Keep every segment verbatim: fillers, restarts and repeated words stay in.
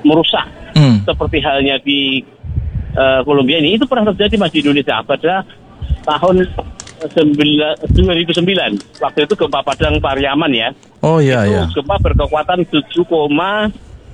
merusak hmm. seperti halnya di uh, Kolombia ini, itu pernah terjadi Mas di Indonesia pada tahun dua ribu sembilan. Waktu itu gempa Padang Pariaman ya. Oh iya itu ya. Gempa berkekuatan tujuh koma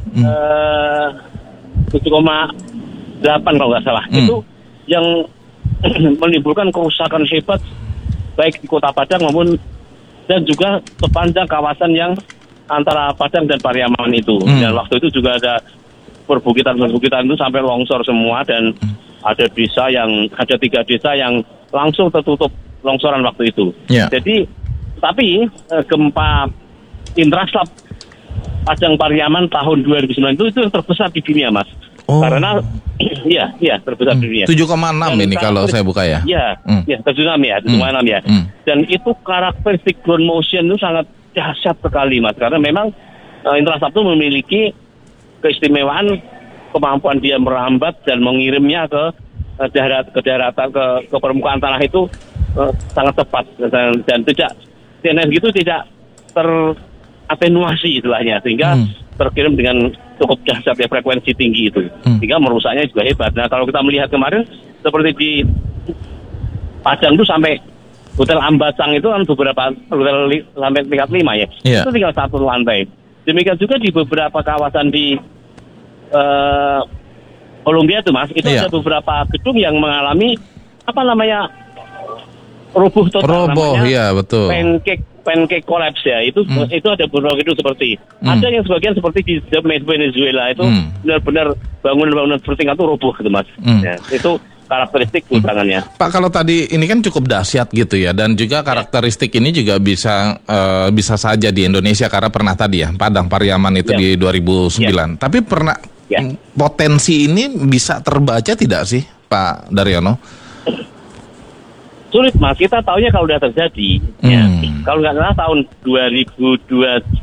delapan kalau nggak salah. Hmm. Itu yang menimbulkan kerusakan hebat baik di Kota Padang maupun dan juga sepanjang kawasan yang antara Padang dan Pariaman itu. Hmm. Dan waktu itu juga ada perbukitan-perbukitan itu sampai longsor semua, dan hmm. ada desa yang ada tiga desa yang langsung tertutup longsoran waktu itu. Yeah. Jadi tapi eh, gempa Intraslab Padang Pariaman tahun dua ribu sembilan itu itu yang terbesar di dunia, Mas. Oh. Karena iya, iya terbesar hmm. di dunia. tujuh koma enam ini kalau saya buka ya. Iya, hmm. iya tujuh koma enam ya, tujuh koma enam hmm. ya. Hmm. Dan itu karakteristik ground motion itu sangat dahsyat sekali, Mas. Karena memang uh, Intraslab itu memiliki keistimewaan kemampuan dia merambat dan mengirimnya ke uh, darat ke daratan ke, ke permukaan tanah itu uh, sangat tepat dan, dan tidak energi itu tidak teratenuasi istilahnya, sehingga hmm. terkirim dengan cukup dahsyat ya, frekuensi tinggi itu, hmm. sehingga merusaknya juga hebat. Nah kalau kita melihat kemarin seperti di Padang itu sampai Hotel Ambasang itu kan beberapa hotel li, sampai tingkat lima ya, yeah. itu tinggal satu lantai. Demikian juga di beberapa kawasan di uh, Kolombia itu, Mas, itu yeah. ada beberapa gedung yang mengalami apa namanya roboh total, roboh, namanya ya betul. Pancake pancake collapse ya, itu hmm. itu ada beberapa gedung seperti hmm. ada yang sebagian seperti di Venezuela itu hmm. benar-benar bangunan-bangunan bertingkat itu roboh gitu, Mas. Hmm. Ya, itu karakteristik kerusakannya. Hmm. Pak, kalau tadi ini kan cukup dahsyat gitu ya, dan juga karakteristik ini juga bisa uh, bisa saja di Indonesia karena pernah tadi ya Padang Pariaman itu ya. Di dua ribu sembilan. Ya. Tapi pernah ya. Potensi ini bisa terbaca tidak sih, Pak Daryono? Sulit, Mas, kita tahunya kalau sudah terjadi. Hmm. Ya. Kalau nggak salah tahun dua ribu dua puluh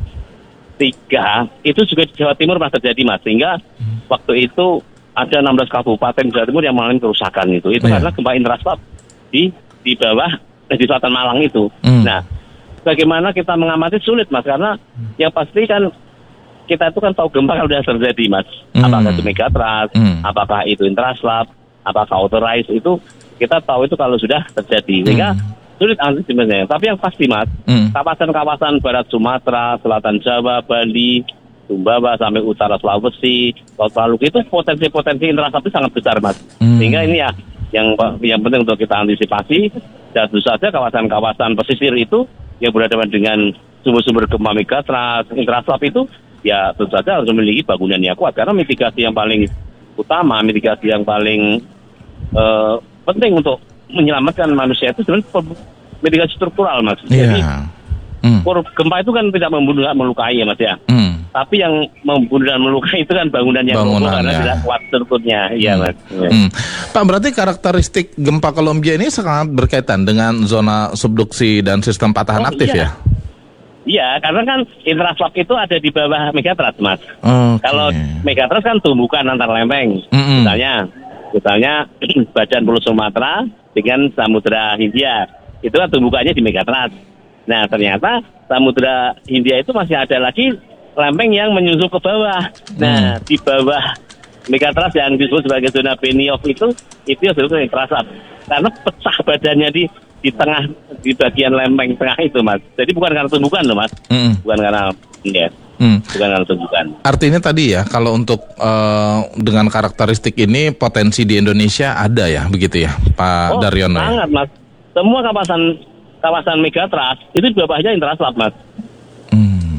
tiga itu juga di Jawa Timur pernah terjadi, Mas. Sehingga hmm. waktu itu ada enam belas kabupaten Jawa Timur yang mengalami kerusakan itu. Itu yeah. karena gempa Intraslab di di bawah eh, di selatan Malang itu. Hmm. Nah, bagaimana kita mengamati sulit, Mas, karena hmm. yang pasti kan kita itu kan tahu gempa kalau sudah terjadi, Mas. Hmm. Apakah itu megatrust, hmm. apakah itu Intraslab, apakah authorize, itu kita tahu itu kalau sudah terjadi, sehingga hmm. sulit antisipasinya. Tapi yang pasti, Mas, hmm. kawasan-kawasan Barat Sumatera, Selatan Jawa, Bali, Sumbawa sampai utara Sulawesi, Laut Maluku itu potensi-potensi Intraslab itu sangat besar, Mas. Hmm. Sehingga ini ya yang yang penting untuk kita antisipasi. Dan tentu saja kawasan-kawasan pesisir itu yang berhadapan dengan sumber-sumber gempa megatrust, Intraslab itu ya tentu saja harus memiliki bangunan yang kuat, karena mitigasi yang paling utama, mitigasi yang paling uh, penting untuk menyelamatkan manusia itu sebenarnya mitigasi struktural, Mas. Yeah. Jadi hmm. gempa itu kan tidak membunuh dan melukai ya, Mas ya. Hmm. Tapi yang membunuh dan melukai itu kan bangunan yang roboh karena ya. Tidak kuat strukturnya, iya, hmm. Mas. Ya. Hmm. Pak, berarti karakteristik gempa Kolombia ini sangat berkaitan dengan zona subduksi dan sistem patahan oh, aktif iya. ya? Iya, karena kan Intraslab itu ada di bawah megatrust, Mas. Okay. Kalau megatrust kan tumbukan antar lempeng, mm-hmm. misalnya. Misalnya Badan Pulau Sumatera dengan Samudra Hindia itu kan tumbukannya di megatrust. Nah ternyata Samudra Hindia itu masih ada lagi lempeng yang menyusul ke bawah. Nah hmm. di bawah megatrust yang disebut sebagai zona Benioff itu itu yang disebut Intraslab, karena pecah badannya di di tengah, di bagian lempeng tengah itu, Mas. Jadi bukan karena tumbukan loh, Mas. Hmm. Bukan karena ya. Hmm. Bukan karena tumbukan. Artinya tadi ya, kalau untuk uh, dengan karakteristik ini potensi di Indonesia ada ya, begitu ya, Pak oh, Daryono? Sangat, Mas. Semua kawasan kawasan megatrust itu di bawahnya Intraslab, Mas. Hmm.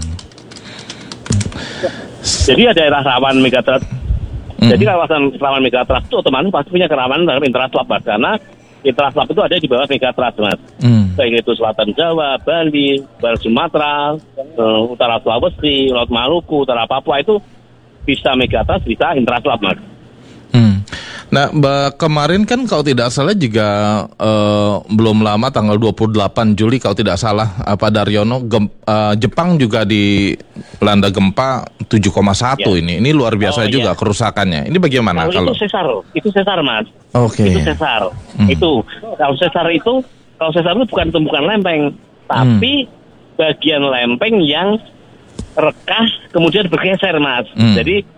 Jadi ada daerah rawan megatrust. Hmm. Jadi kawasan rawan megatrust itu otomatis pasti punya kerawanan terhadap Intraslab, Mas, karena Intraslab itu ada di bawah megatrust, Mas. Hmm. Baik itu Selatan Jawa, Bali, Barat Sumatera, uh, Utara Sulawesi, Laut Maluku, Utara Papua itu bisa megatrust, bisa Intraslab, Mas. Hmm. Nah, Mbak, kemarin kan kalau tidak salah juga uh, belum lama tanggal dua puluh delapan Juli kalau tidak salah, uh, Pak Daryono, gem, uh, Jepang juga dilanda gempa tujuh koma satu ya. ini. Ini luar biasa oh, juga ya. kerusakannya. Ini bagaimana kalau, kalau itu sesar? Itu sesar, Mas. Oke. Okay. Itu sesar. Hmm. Itu kalau sesar itu kalau sesar itu bukan tumbukan lempeng, tapi hmm. bagian lempeng yang rekah kemudian bergeser, Mas. Hmm. Jadi